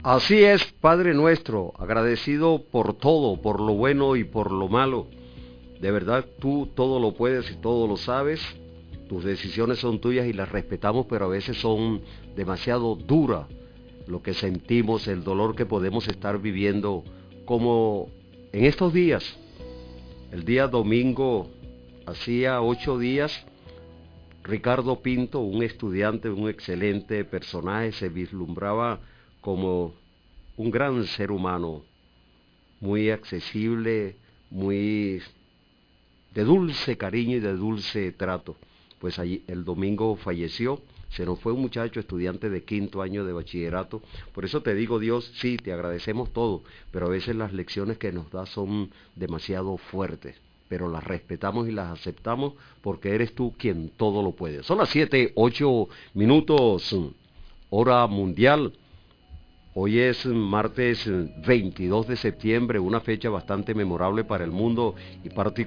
Así es, Padre nuestro, agradecido por todo, por lo bueno y por lo malo. De verdad, tú todo lo puedes y todo lo sabes. Tus decisiones son tuyas y las respetamos, pero a veces son demasiado duras. Lo que sentimos, el dolor que podemos estar viviendo, como en estos días. El día domingo, hacía 8 días, Ricardo Pinto, un estudiante, un excelente personaje, se vislumbraba como un gran ser humano, muy accesible, muy de dulce cariño y de dulce trato. Pues allí el domingo falleció, se nos fue un muchacho estudiante de 5.º año de bachillerato. Por eso te digo, Dios, sí, te agradecemos todo, pero a veces las lecciones que nos da son demasiado fuertes, pero las respetamos y las aceptamos porque eres tú quien todo lo puede. Son las 7:08, hora mundial. Hoy es martes 22 de septiembre, una fecha bastante memorable para el mundo y particular